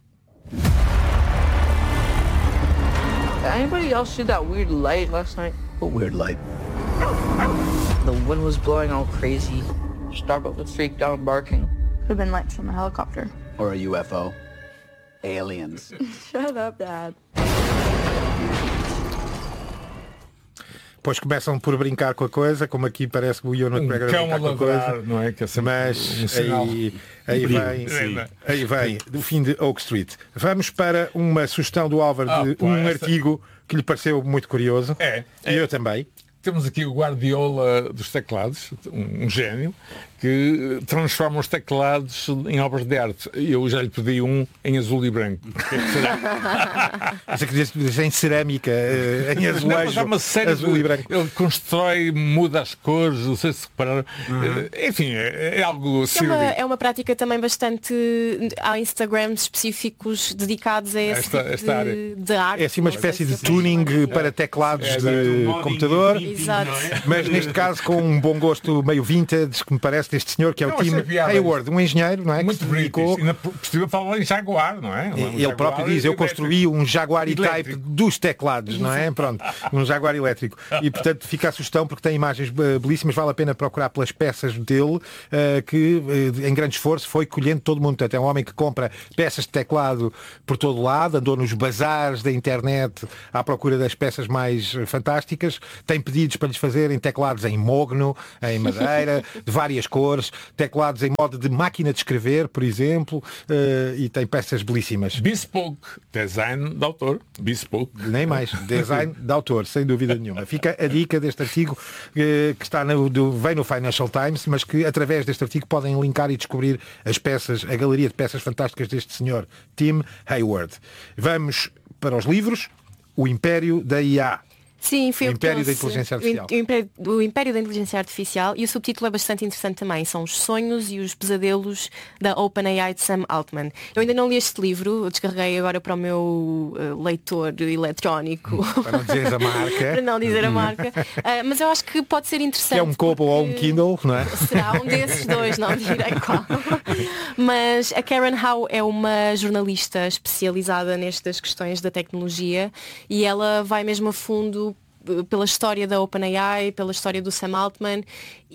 Anybody else see that weird light last night? What weird light? The wind was blowing all crazy. Starbuck was freaked out and barking. Could have been lights from a helicopter. Or a UFO. Aliens. Shut up, Dad. Depois começam por brincar com a coisa, como aqui parece que o Ewan McGregor brincar com a coisa. Não é? Que é mas aí vem o Fim de Oak Street. Vamos para uma sugestão do Álvaro de artigo que lhe pareceu muito curioso. E eu também. Temos aqui o Guardiola dos teclados, um gênio, que transforma os teclados em obras de arte. Eu já lhe pedi um em azul e branco. Isso que diz em cerâmica, em azulejo, azul e branco. Ele constrói, muda as cores, não sei se repararam. Enfim, é algo é uma prática também bastante... Há Instagrams específicos dedicados a esse tipo de arte. É assim uma espécie de tuning para teclados de computador. Exato. Mas neste caso com um bom gosto meio vintage, que me parece, deste senhor, que é o Tim Hayward, um engenheiro, não é? Muito bonito. Ainda fala em Jaguar, não é? Ele próprio diz, eu construí um Jaguar E-Type dos teclados, não é? Pronto, um Jaguar elétrico. E portanto fica a sugestão, porque tem imagens belíssimas, vale a pena procurar pelas peças dele, que em grande esforço foi colhendo todo mundo. Portanto, é um homem que compra peças de teclado por todo lado, andou nos bazares da internet à procura das peças mais fantásticas, tem pedidos para lhes fazerem teclados em mogno, em madeira, de várias cores, teclados em modo de máquina de escrever, por exemplo, e tem peças belíssimas. Bespoke, design de autor. Bespoke. Nem mais, design de autor, sem dúvida nenhuma. Fica a dica deste artigo que está vem no Financial Times, mas que através deste artigo podem linkar e descobrir as peças, a galeria de peças fantásticas deste senhor, Tim Hayward. Vamos para os livros. O Império da IA. Sim, foi o Império da Inteligência Artificial. O Império da Inteligência Artificial, e o subtítulo é bastante interessante também. São os sonhos e os pesadelos da OpenAI de Sam Altman. Eu ainda não li este livro, descarreguei agora para o meu leitor eletrónico. Para não dizer a marca. Para não dizer a marca. Mas eu acho que pode ser interessante. É um Kobo ou um Kindle, não é? Será um desses dois, não direi qual. Mas a Karen Howe é uma jornalista especializada nestas questões da tecnologia e ela vai mesmo a fundo pela história da OpenAI, pela história do Sam Altman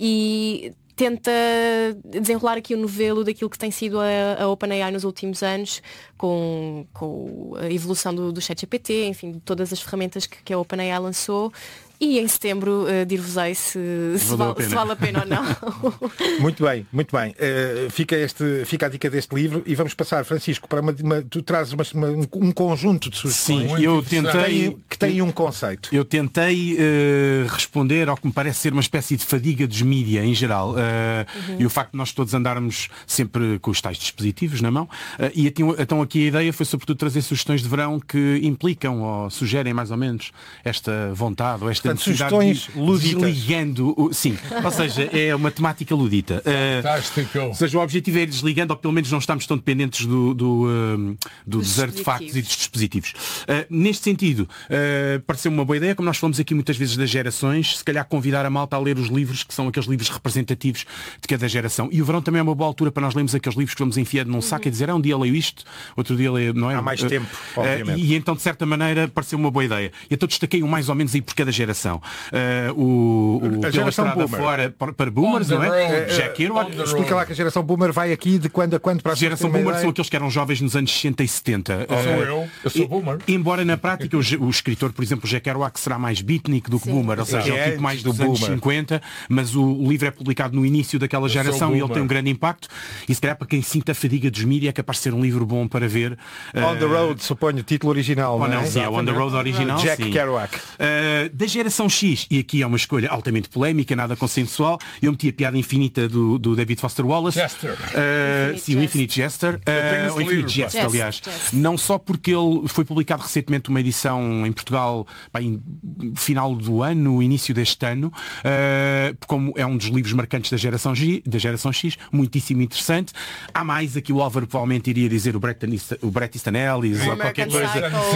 e tenta desenrolar aqui o novelo daquilo que tem sido a OpenAI nos últimos anos, com a evolução do ChatGPT, enfim, todas as ferramentas que a OpenAI lançou. e em setembro dir-vos-ei se vale a pena ou não. Muito bem, muito bem. Fica a dica deste livro e vamos passar, Francisco, para tu trazes um conjunto de sugestões. Sim, eu tentei que tem um conceito. Eu tentei responder ao que me parece ser uma espécie de fadiga dos mídia em geral. E o facto de nós todos andarmos sempre com os tais dispositivos na mão. Então aqui a ideia foi sobretudo trazer sugestões de verão que implicam ou sugerem mais ou menos esta vontade ou esta necessidade sugestões luditas. Desligando. Sim, ou seja, é uma temática ludita. Ou seja, o objetivo é ir desligando, ou pelo menos não estamos tão dependentes dos artefactos e dos dispositivos. Neste sentido, pareceu uma boa ideia, como nós falamos aqui muitas vezes das gerações, se calhar convidar a malta a ler os livros que são aqueles livros representativos de cada geração. E o verão também é uma boa altura para nós lermos aqueles livros que vamos enfiando num saco e dizer, um dia leio isto, outro dia leio, não é? Há mais tempo, obviamente. E então, de certa maneira, pareceu uma boa ideia. E então destaquei mais ou menos aí por cada geração. A geração boomer. Fora para boomers, não é? Jack Kerouac. Explica lá que a geração boomer vai aqui de quando a quando para a geração boomer são aqueles que eram jovens nos anos 60 e 70. Eu sou boomer. Embora na prática o escritor, por exemplo, Jack Kerouac será mais beatnik do que boomer, ou seja, é o tipo mais dos anos 50, mas o livro é publicado no início daquela geração e ele tem um grande impacto. E se calhar para quem sinta a fadiga dos mídia é capaz de ser um livro bom para ver. On the Road, suponho, título original. Não, sim, é On the Road original. Jack Kerouac. Da geração X, e aqui é uma escolha altamente polémica, nada consensual, eu meti a piada infinita do David Foster Wallace. O Infinite Jester. O Infinite Jest, aliás. Não só porque ele foi publicado recentemente uma edição em Portugal em final do ano, início deste ano, como é um dos livros marcantes da geração X, muitíssimo interessante. Há mais, aqui o Álvaro provavelmente iria dizer o Bret Easton Ellis ou qualquer coisa.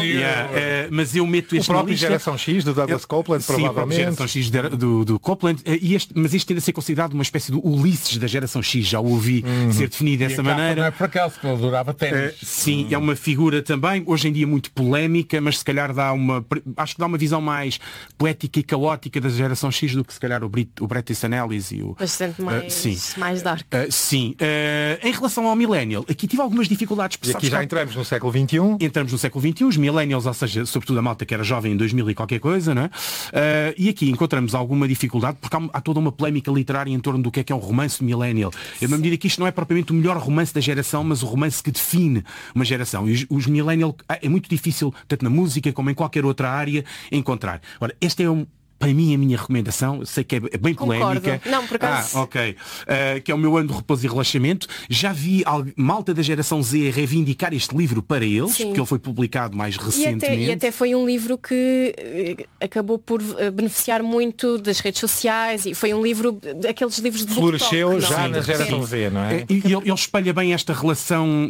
Mas eu meto este na lista. Geração X do Douglas Copeland, provavelmente. A geração X do Copeland. Mas este tende a ser considerado uma espécie do Ulisses da geração X. Já o ouvi ser definido dessa maneira. Não é por acaso que ele adorava ténis. Sim, é uma figura também, hoje em dia muito polémica, mas se calhar acho que dá uma visão mais poética e caótica da geração X do que se calhar o Bret Easton Ellis e o... Bastante mais dark. Sim. Em relação ao millennial, aqui tive algumas dificuldades. E aqui já entramos no século XXI. Entramos no século XXI, os millennials, ou seja, sobretudo a malta que era jovem em 2000 e qualquer coisa, não é? E aqui encontramos alguma dificuldade, porque há toda uma polémica literária em torno do que é um romance millennial. Eu na medida que isto não é propriamente o melhor romance da geração, mas o romance que define uma geração. E os millennial é muito difícil, tanto na música como em qualquer outra área, encontrar. Ora, este é para mim, a minha recomendação, sei que é bem polémica. Não, por acaso. Ok. Que é o meu ano de repouso e relaxamento. Já vi malta da geração Z reivindicar este livro para eles, porque ele foi publicado mais recentemente. E até foi um livro que acabou por beneficiar muito das redes sociais e foi um livro, aqueles livros de floresceu já na geração Z, não é? E ele espelha bem esta relação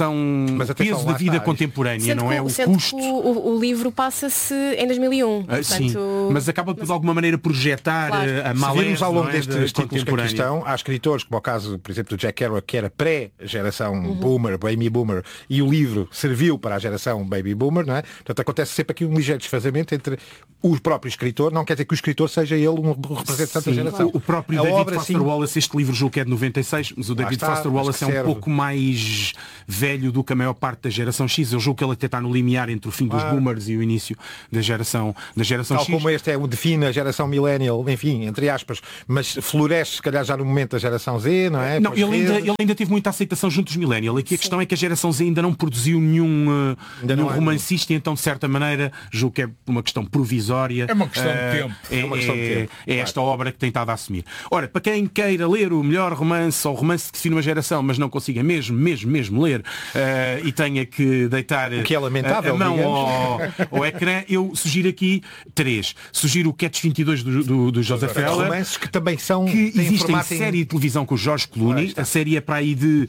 peso da vida contemporânea, não é? O custo. O livro passa-se em 2001. Sim, mas acaba de alguma maneira projetar a maleza. Se virmos ao longo destes títulos que aqui estão, há escritores, como é o caso, por exemplo, do Jack Kerouac, que era pré-geração boomer, baby boomer, e o livro serviu para a geração baby boomer, não é? Portanto, acontece sempre aqui um ligeiro desfazamento entre o próprio escritor, não quer dizer que o escritor seja ele um representante da geração. O próprio David Foster Wallace, este livro julgo que é de 96, mas o David Foster Wallace é um pouco mais velho do que a maior parte da geração X. Eu julgo que ele até está no limiar entre o fim dos boomers e o início da geração X. Tal como este é o define a geração millennial, enfim, entre aspas, mas floresce se calhar já no momento da geração Z, não é? Não, ele ainda teve muita aceitação junto dos millennial. Aqui a questão é que a geração Z ainda não produziu nenhum romancista, então de certa maneira julgo que é uma questão provisória. É uma questão de tempo. É esta obra que tem estado a assumir. Ora, para quem queira ler o melhor romance ou romance que define uma geração, mas não consiga mesmo ler e tenha que deitar o que é lamentável, a mão ao ecrã, eu sugiro aqui 3. Sugiro o Catch 22 do Joseph Heller. Romances que também são... Que existem série de televisão com o George Clooney. A série é para aí de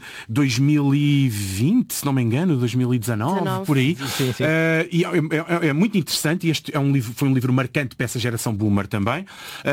2020, se não me engano, 2019, por aí. Sim. E é muito interessante. Este foi um livro marcante para essa geração boomer também.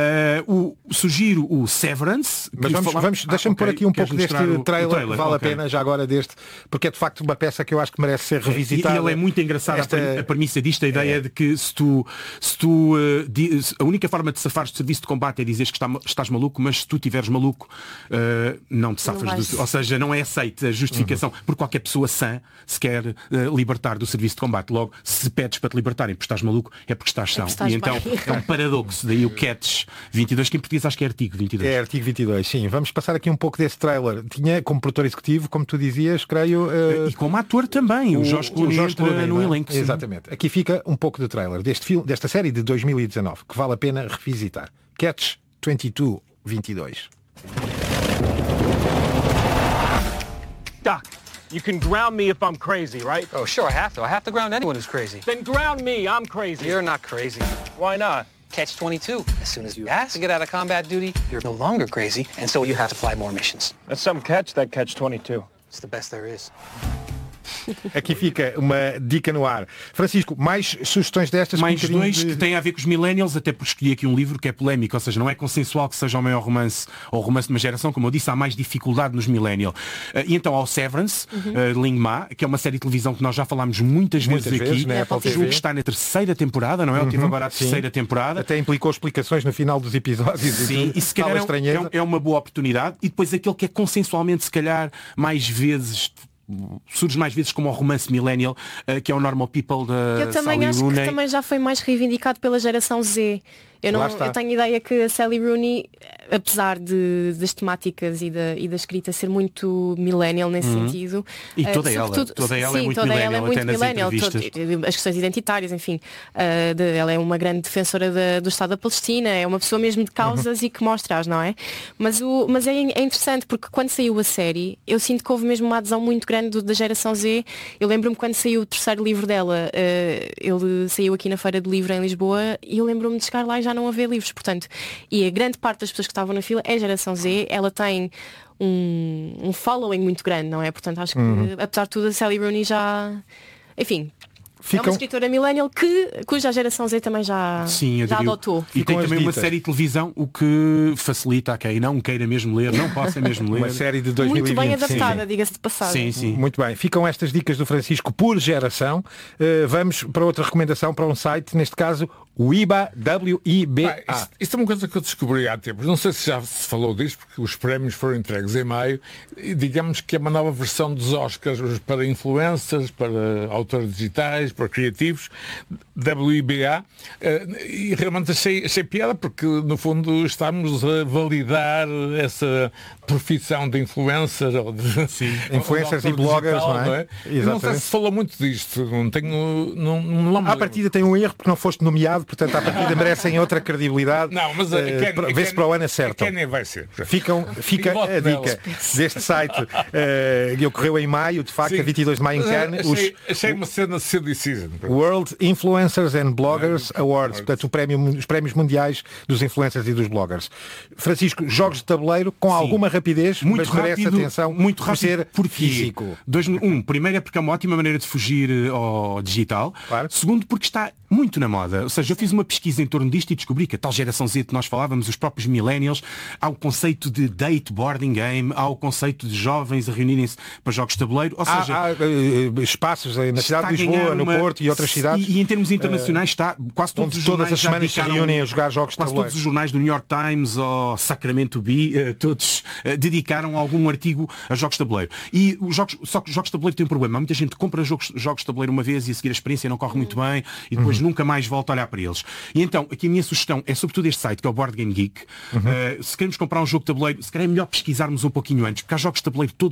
Sugiro o Severance. Mas deixa-me pôr aqui um pouco deste trailer, vale a pena já agora deste, porque é de facto uma peça que eu acho que merece ser revisitada. E ele é muito engraçado. A premissa disto, a ideia de que se tu a única forma de safares do serviço de combate é dizeres que estás maluco, mas se tu estiveres maluco, não te safas ou seja, não é aceita a justificação, porque qualquer pessoa sã se quer libertar do serviço de combate. Logo, se pedes para te libertarem porque estás maluco, é porque estás são. E então é um paradoxo. Daí o Catch 22, que em português acho que é artigo 22. É artigo 22, sim. Vamos passar aqui um pouco desse trailer. Tinha como produtor executivo, como tu dizias, creio... E como ator também, o George Clooney entra no elenco. Exatamente. Aqui fica um pouco de trailer desta série de 2019, que vale a pena revisitar. Catch 22. Doc, you can ground me if I'm crazy, right? Oh, sure, I have to. I have to ground anyone who's crazy. Then ground me, I'm crazy. You're not crazy. Why not? Catch 22. As soon as you ask to get out of combat duty, you're no longer crazy, and so you have to fly more missions. That's some catch, that Catch 22. It's the best there is. Aqui fica uma dica no ar. Francisco, mais sugestões destas? Mais dois que têm a ver com os millennials, até porque escolhi aqui um livro que é polémico, ou seja, não é consensual que seja o maior romance ou romance de uma geração, como eu disse, há mais dificuldade nos millennials. E então há o Severance, de Ling Ma, que é uma série de televisão que nós já falámos muitas vezes aqui. Né? Julgo que está na terceira temporada, não é? Eu tive agora a terceira temporada. Até implicou explicações no final dos episódios. Sim, e se calhar é uma boa oportunidade. E depois aquele que é consensualmente, se calhar, mais vezes... surge mais vezes como o romance millennial, que é o Normal People da Eu também Sally acho Rooney. que também já foi mais reivindicado pela geração Z. Eu tenho ideia que a Sally Rooney, apesar das temáticas e da escrita ser muito millennial nesse sentido, e toda ela é muito millennial, as questões identitárias, enfim, ela é uma grande defensora do Estado da Palestina, é uma pessoa mesmo de causas e que mostra-as, não é? Mas é interessante porque quando saiu a série, eu sinto que houve mesmo uma adesão muito grande da geração Z. Eu lembro-me quando saiu o terceiro livro dela, ele saiu aqui na Feira do Livro em Lisboa, e eu lembro-me de chegar lá e já não haver livros, portanto, e a grande parte das pessoas que estavam na fila é a geração Z. Ela tem um following muito grande, não é? Portanto, acho que apesar de tudo a Sally Rooney já, enfim, é uma escritora millennial cuja geração Z também já adotou. E tem também uma série de televisão, o que facilita a quem não queira mesmo ler, não possa mesmo ler. Uma série de 2020. Muito bem adaptada, diga-se de passagem. Sim. Muito bem. Ficam estas dicas do Francisco por geração. Vamos para outra recomendação, para um site, neste caso o IBA, W-I-B-A. Isto é uma coisa que eu descobri há tempos. Não sei se já se falou disto, porque os prémios foram entregues em maio. E digamos que é uma nova versão dos Oscars para influencers, para autores digitais, para criativos, WIBA. E realmente achei piada, porque no fundo estamos a validar essa profissão de influencer ou de influencers e bloggers, digital, não é? Não sei se falou muito disto. Não à partida tem um erro porque não foste nomeado, portanto à partida merecem outra credibilidade. Não, mas vê-se para o ano acertam. Quem nem vai ser. Fica a dica deste site que ocorreu em maio, de facto, a 22 de maio em Cannes. Achei uma cena de silly season. World Influencers and Bloggers Awards, portanto os prémios mundiais dos influencers e dos bloggers. Francisco, jogos de tabuleiro com alguma rapidez, muito mas merece atenção, muito rápido, ser físico. Primeiro é porque é uma ótima maneira de fugir ao digital. Claro. Segundo, porque está muito na moda. Ou seja, eu fiz uma pesquisa em torno disto e descobri que a tal geração Z que nós falávamos, os próprios millennials, há o conceito de date boarding game, há o conceito de jovens a reunirem-se para jogos de tabuleiro. Ou seja, há espaços na cidade de Lisboa, no Porto e outras cidades. E em termos internacionais está quase todos os jornais todas as semanas se reúnem a jogar jogos de tabuleiro. Quase todos os jornais do New York Times ou Sacramento Bee, todos dedicaram algum artigo a jogos de tabuleiro. E só que os jogos de tabuleiro têm um problema. Há muita gente que compra jogos de tabuleiro uma vez e a seguir a experiência não corre muito bem e depois nunca mais volta a olhar para eles. E então, aqui a minha sugestão é sobretudo este site, que é o Board Game Geek. Se queremos comprar um jogo de tabuleiro, se calhar é melhor pesquisarmos um pouquinho antes, porque há jogos de tabuleiro todo